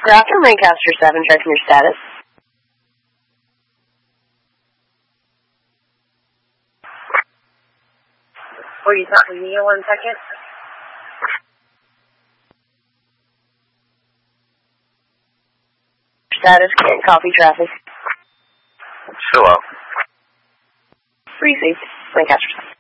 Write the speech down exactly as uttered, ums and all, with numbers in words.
Grafton, Lancaster seven, checking your status. Will you talk to me in one second? Status, can't copy traffic. Hello. Received, Lancaster seven.